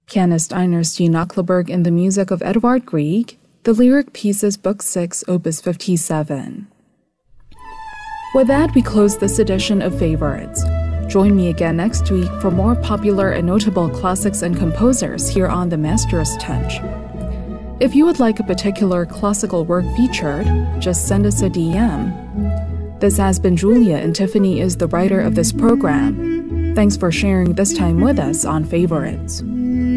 Pianist Einars G. Knockleberg in the music of Edvard Grieg, The Lyric Pieces, Book 6, Opus 57. With that, we close this edition of Favorites. Join me again next week for more popular and notable classics and composers here on The Master's Touch. If you would like a particular classical work featured, just send us a DM. This has been Julia, and Tiffany is the writer of this program. Thanks for sharing this time with us on Favorites.